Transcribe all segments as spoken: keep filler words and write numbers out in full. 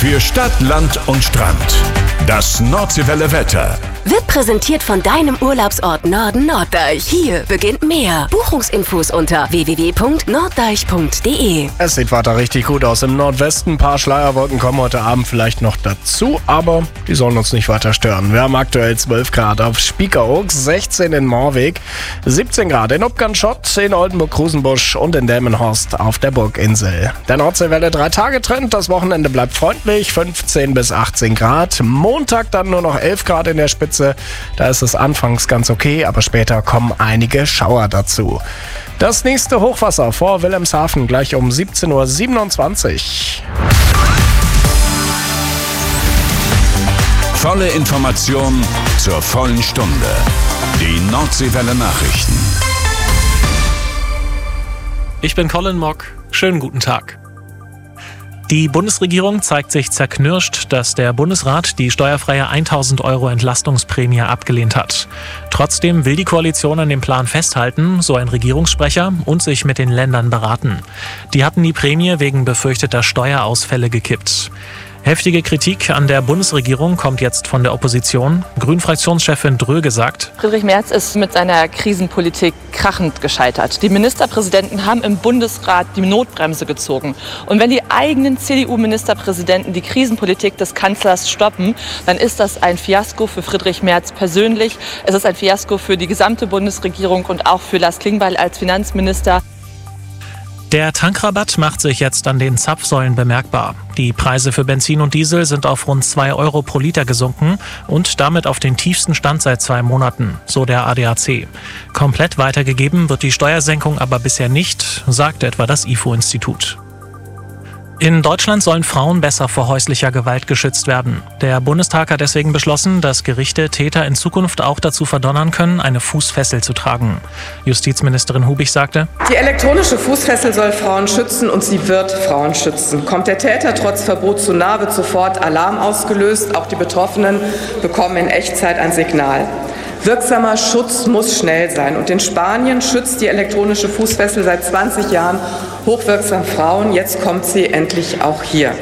Für Stadt, Land und Strand. Das Nordseewelle Wetter. Wird präsentiert von deinem Urlaubsort Norden Norddeich. Hier beginnt mehr. Buchungsinfos unter w w w punkt norddeich punkt d e. Es sieht weiter richtig gut aus im Nordwesten. Ein paar Schleierwolken kommen heute Abend vielleicht noch dazu, aber die sollen uns nicht weiter stören. Wir haben aktuell zwölf Grad auf Spiekeroog, sechzehn in Moorweg, siebzehn Grad in Upganschott, in Oldenburg-Krusenbusch und in Delmenhorst auf der Burginsel. Der Nordseewelle drei Tage Trend. Das Wochenende bleibt freundlich, fünfzehn bis achtzehn Grad. Montag dann nur noch elf Grad in der Spitze. Da ist es anfangs ganz okay, aber später kommen einige Schauer dazu. Das nächste Hochwasser vor Wilhelmshaven gleich um siebzehn Uhr siebenundzwanzig. Volle Information zur vollen Stunde. Die Nordseewelle Nachrichten. Ich bin Colin Mock. Schönen guten Tag. Die Bundesregierung zeigt sich zerknirscht, dass der Bundesrat die steuerfreie tausend Euro Entlastungsprämie abgelehnt hat. Trotzdem will die Koalition an dem Plan festhalten, so ein Regierungssprecher, und sich mit den Ländern beraten. Die hatten die Prämie wegen befürchteter Steuerausfälle gekippt. Heftige Kritik an der Bundesregierung kommt jetzt von der Opposition. Grünen-Fraktionschefin Dröge sagt: Friedrich Merz ist mit seiner Krisenpolitik krachend gescheitert. Die Ministerpräsidenten haben im Bundesrat die Notbremse gezogen. Und wenn die eigenen C D U-Ministerpräsidenten die Krisenpolitik des Kanzlers stoppen, dann ist das ein Fiasko für Friedrich Merz persönlich. Es ist ein Fiasko für die gesamte Bundesregierung und auch für Lars Klingbeil als Finanzminister. Der Tankrabatt macht sich jetzt an den Zapfsäulen bemerkbar. Die Preise für Benzin und Diesel sind auf rund zwei Euro pro Liter gesunken und damit auf den tiefsten Stand seit zwei Monaten, so der A D A C. Komplett weitergegeben wird die Steuersenkung aber bisher nicht, sagt etwa das I F O-Institut. In Deutschland sollen Frauen besser vor häuslicher Gewalt geschützt werden. Der Bundestag hat deswegen beschlossen, dass Gerichte Täter in Zukunft auch dazu verdonnern können, eine Fußfessel zu tragen. Justizministerin Hubig sagte: Die elektronische Fußfessel soll Frauen schützen und sie wird Frauen schützen. Kommt der Täter trotz Verbot zu nah, wird sofort Alarm ausgelöst. Auch die Betroffenen bekommen in Echtzeit ein Signal. Wirksamer Schutz muss schnell sein. Und in Spanien schützt die elektronische Fußfessel seit zwanzig Jahren hochwirksam Frauen. Jetzt kommt sie endlich auch hier.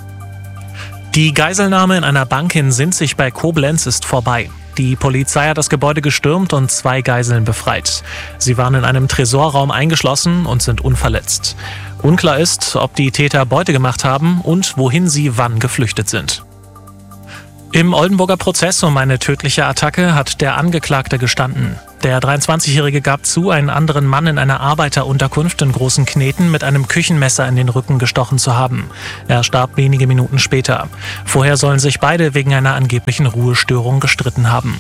Die Geiselnahme in einer Bank in Sinzig bei Koblenz ist vorbei. Die Polizei hat das Gebäude gestürmt und zwei Geiseln befreit. Sie waren in einem Tresorraum eingeschlossen und sind unverletzt. Unklar ist, ob die Täter Beute gemacht haben und wohin sie wann geflüchtet sind. Im Oldenburger Prozess um eine tödliche Attacke hat der Angeklagte gestanden. Der dreiundzwanzigjährige gab zu, einen anderen Mann in einer Arbeiterunterkunft in Großen Kneten mit einem Küchenmesser in den Rücken gestochen zu haben. Er starb wenige Minuten später. Vorher sollen sich beide wegen einer angeblichen Ruhestörung gestritten haben.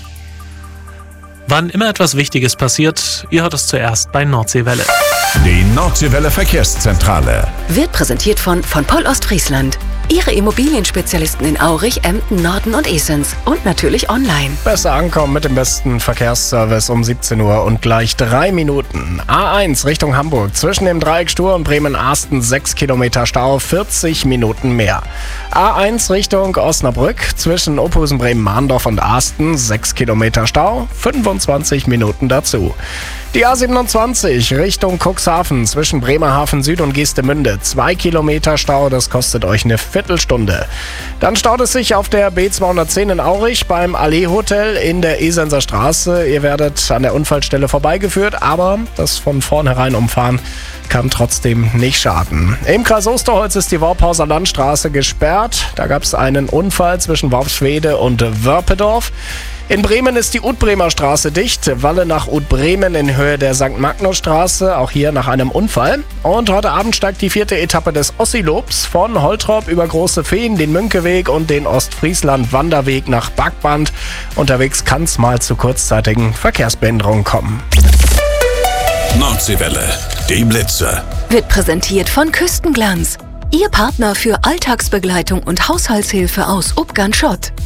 Wann immer etwas Wichtiges passiert, ihr hört es zuerst bei Nordseewelle. Die Nordseewelle Verkehrszentrale Wird präsentiert von von Poll Ostfriesland. Ihre Immobilienspezialisten in Aurich, Emden, Norden und Esens. Und natürlich online. Besser ankommen mit dem besten Verkehrsservice um siebzehn Uhr und gleich drei Minuten. A eins Richtung Hamburg. Zwischen dem Dreieck Stur und Bremen-Arsten sechs Kilometer Stau, vierzig Minuten mehr. A eins Richtung Osnabrück. Zwischen Ophusen, Bremen-Mahndorf und Arsten sechs Kilometer Stau, fünfundzwanzig Minuten dazu. Die A siebenundzwanzig Richtung Cuxhaven zwischen Bremerhaven Süd und Geestemünde. Zwei Kilometer Stau, das kostet euch eine Viertelstunde. Dann staut es sich auf der B zweihundertzehn in Aurich beim Allee Hotel in der Esenser Straße. Ihr werdet an der Unfallstelle vorbeigeführt, aber das von vornherein umfahren kann trotzdem nicht schaden. Im Kreis Osterholz ist die Worphauser Landstraße gesperrt. Da gab es einen Unfall zwischen Worpswede und Wörpedorf. In Bremen ist die Utbremer Straße dicht, Walle nach Utbremen in Höhe der Sankt Magnus Straße, auch hier nach einem Unfall. Und heute Abend steigt die vierte Etappe des Ossilobs von Holtrop über Große Feen, den Münkeweg und den Ostfriesland-Wanderweg nach Backband. Unterwegs kann es mal zu kurzzeitigen Verkehrsbehinderungen kommen. Nordseewelle, die Blitze. Wird präsentiert von Küstenglanz. Ihr Partner für Alltagsbegleitung und Haushaltshilfe aus Upganschott.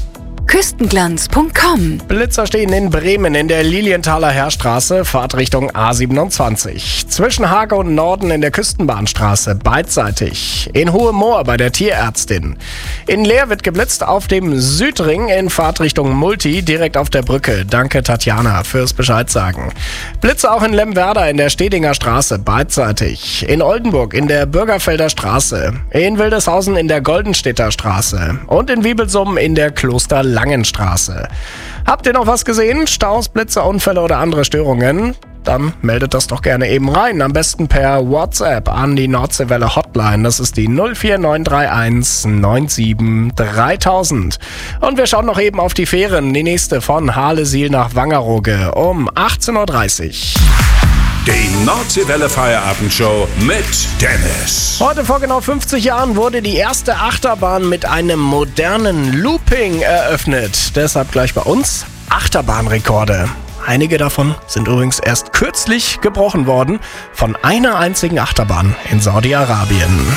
küstenglanz punkt com. Blitzer stehen in Bremen in der Lilienthaler Heerstraße, Fahrtrichtung A siebenundzwanzig. Zwischen Hage und Norden in der Küstenbahnstraße, beidseitig. In Hohemoor bei der Tierärztin. In Leer wird geblitzt auf dem Südring in Fahrtrichtung Multi, direkt auf der Brücke. Danke Tatjana fürs Bescheid sagen. Blitze auch in Lemwerder in der Stedinger Straße, beidseitig. In Oldenburg in der Bürgerfelder Straße. In Wildeshausen in der Goldenstädter Straße. Und in Wiebelsum in der Klosterlangenstraße. Habt ihr noch was gesehen? Staus, Blitze, Unfälle oder andere Störungen? Dann meldet das doch gerne eben rein. Am besten per WhatsApp an die Nordseewelle Hotline. Das ist die null vier neun drei eins neun sieben dreitausend. Und wir schauen noch eben auf die Fähren. Die nächste von Harlesiel nach Wangerooge um achtzehn Uhr dreißig. Die Nordseewelle Feierabendshow mit Dennis. Heute vor genau fünfzig Jahren wurde die erste Achterbahn mit einem modernen Looping eröffnet. Deshalb gleich bei uns Achterbahnrekorde. Einige davon sind übrigens erst kürzlich gebrochen worden von einer einzigen Achterbahn in Saudi-Arabien.